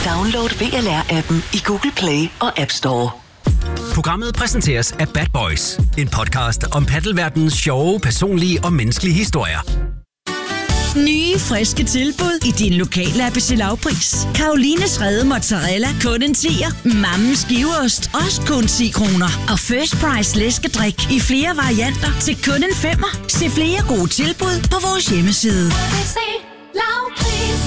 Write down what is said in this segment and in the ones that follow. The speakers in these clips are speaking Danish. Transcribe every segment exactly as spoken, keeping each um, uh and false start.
Download V L R-appen i Google Play og App Store. Programmet præsenteres af Bad Boys, en podcast om paddelverdenens sjove, personlige og menneskelige historier. Nye, friske tilbud i din lokale Abc lavpris. Karolines Rede Mozzarella, kun en tier. Mammens Giveost, også kun ti kroner. Og First Price læskedrik i flere varianter til kun en femmer. Se flere gode tilbud på vores hjemmeside. Abc lavpris.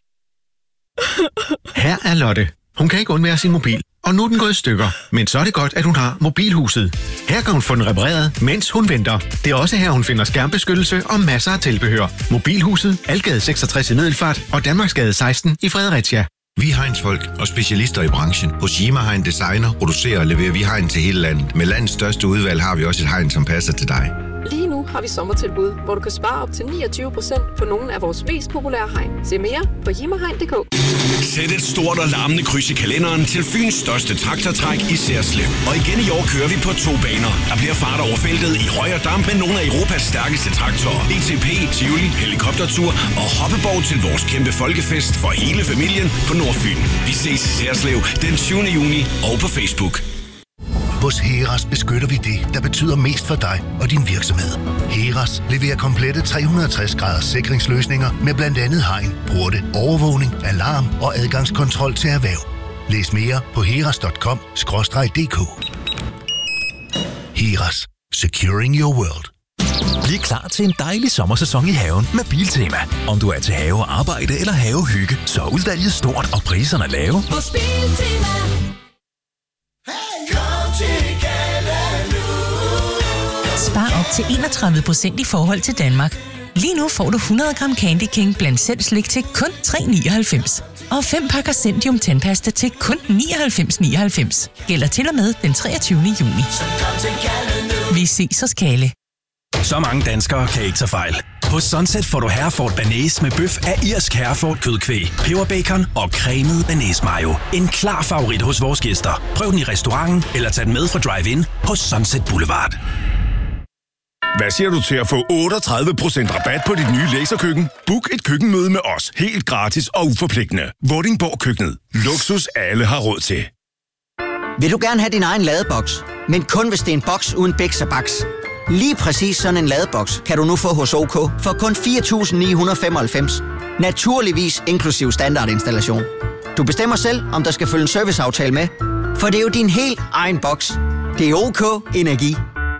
Her er Lotte. Hun kan ikke undvære sin mobil, og nu er den gået i stykker. Men så er det godt, at hun har Mobilhuset. Her kan hun få den repareret, mens hun venter. Det er også her, hun finder skærmbeskyttelse og masser af tilbehør. Mobilhuset, Algade seksogtres i Middelfart og Danmarksgade seksten i Fredericia. Vi er Heinz-folk og specialister i branchen. Hos Yima Hein Designer producerer og leverer vi hegn til hele landet. Med landets største udvalg har vi også et hegn, som passer til dig. Lige nu har vi sommertilbud, hvor du kan spare op til niogtyve procent på nogle af vores mest populære hegn. Se mere på jimmerhegn punktum d k. Sæt et stort og larmende kryds i kalenderen til Fyns største traktortræk i Serslev. Og igen i år kører vi på to baner. Der bliver fart over feltet i høj og damp med nogle af Europas stærkeste traktorer. E T P, Tivoli, helikoptertur og hoppeborg til vores kæmpe folkefest for hele familien på Nordfyn. Vi ses i Serslev den tyvende juni og på Facebook. Hos Heras beskytter vi det, der betyder mest for dig og din virksomhed. Heras leverer komplette tre hundrede og tres graders sikringsløsninger med blandt andet hegn, porte, overvågning, alarm og adgangskontrol til erhverv. Læs mere på heras punktum com skråstreg d k. Heras. Securing your world. Bliv klar til en dejlig sommersæson i haven med Biltema. Om du er til havearbejde eller havehygge, så er udvalget stort og priserne lave. Hos Biltema. Spar op til enogtredive procent i forhold til Danmark. Lige nu får du hundrede gram Candy King blandt selv slik til kun tre nioghalvfems. Og fem pakker Zendium tandpasta til kun nioghalvfems nioghalvfems. Gælder til og med den treogtyvende juni. Vi ses hos Kalle. Så mange danskere kan ikke tage fejl. Hos Sunset får du Herford Bearnaise med bøf af irsk Herford kødkvæg, peberbacon og cremet bearnaise mayo. En klar favorit hos vores gæster. Prøv den i restauranten eller tag den med fra Drive-In hos Sunset Boulevard. Hvad siger du til at få otteogtredive procent rabat på dit nye laserkøkken? Book et køkkenmøde med os, helt gratis og uforpligtende. Vordingborg Køkkenet. Luksus alle har råd til. Vil du gerne have din egen ladeboks, men kun hvis det er en boks uden biks og baks? Lige præcis sådan en ladeboks kan du nu få hos OK for kun fire tusind ni hundrede femoghalvfems. Naturligvis inklusiv standardinstallation. Du bestemmer selv, om der skal følge en serviceaftale med, for det er jo din helt egen boks. Det er OK Energi.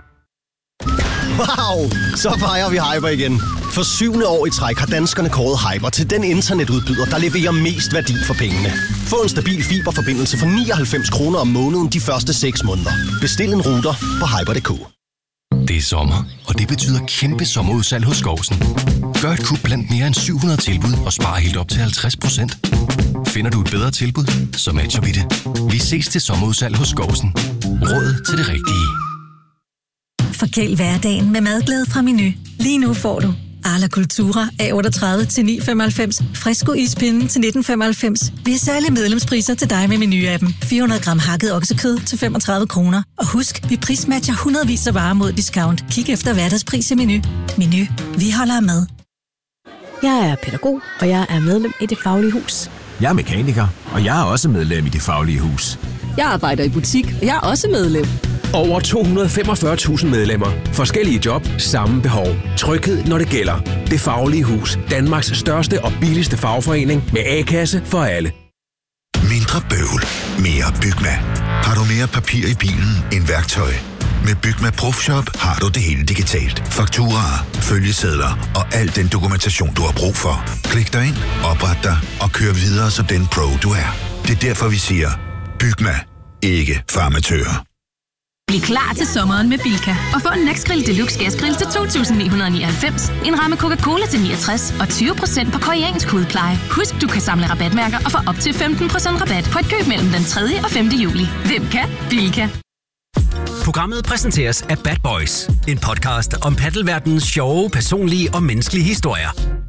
Wow! Så fejrer vi Hyper igen. For syvende år i træk har danskerne kåret Hyper til den internetudbyder, der leverer mest værdi for pengene. Få en stabil fiberforbindelse for nioghalvfems kroner om måneden de første seks måneder. Bestil en router på hyper punktum d k. Det er sommer, og det betyder kæmpe sommerudsalg hos Skovsen. Gør et kup blandt mere end syv hundrede tilbud og spar helt op til halvtreds procent. Finder du et bedre tilbud, så matcher vi det. Vi ses til sommerudsalg hos Skovsen. Råd til det rigtige. Forkæl hverdagen med madglæde fra Menu. Lige nu får du Arla Cultura A otteogtredive til ni femoghalvfems, Fresco ispinde til nitten femoghalvfems. Vi har særlige medlemspriser til dig med Menu-appen. fire hundrede gram hakket oksekød til femogtredive kroner. Og husk, vi prismatcher hundredvis af varer mod discount. Kig efter hverdagspris i Menu. Menu. Vi holder med. Jeg er pædagog, og jeg er medlem i Det Faglige Hus. Jeg er mekaniker, og jeg er også medlem i Det Faglige Hus. Jeg arbejder i butik, og jeg er også medlem. Over to hundrede og femogfyrre tusind medlemmer. Forskellige job, samme behov. Tryghed, når det gælder. Det Faglige Hus. Danmarks største og billigste fagforening med A-kasse for alle. Mindre bøvl. Mere Bygma. Har du mere papir i bilen end værktøj? Med Bygma Profshop har du det hele digitalt. Fakturaer, følgesedler og al den dokumentation, du har brug for. Klik dig ind, opret dig og kør videre som den pro, du er. Det er derfor, vi siger, Bygma. Ikke farmatører. Bliv klar til sommeren med Bilka og få en Next Grill Deluxe Gasgrill til to tusind ni hundrede nioghalvfems, en ramme Coca-Cola til niogtres og tyve procent på koreansk hudpleje. Husk, du kan samle rabatmærker og få op til femten procent rabat på et køb mellem den tredje og femte juli. Hvem kan? Bilka. Programmet præsenteres af Bad Boys, en podcast om paddelverdenens sjove, personlige og menneskelige historier.